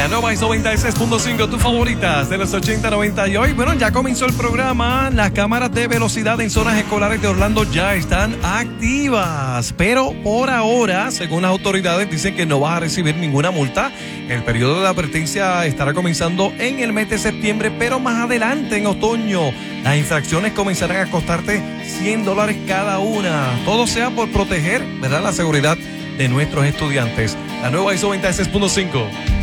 nueva ISO 96.5, tus favoritas de los 80, 90 y hoy. Bueno, ya comenzó el programa. Las cámaras de velocidad en zonas escolares de Orlando ya están activas. Pero por ahora, según las autoridades, dicen que no vas a recibir ninguna multa. El periodo de advertencia estará comenzando en el mes de septiembre, pero más adelante, en otoño, las infracciones comenzarán a costarte $100 cada una. Todo sea por proteger, ¿verdad?, la seguridad de nuestros estudiantes. La nueva ISO 96.5.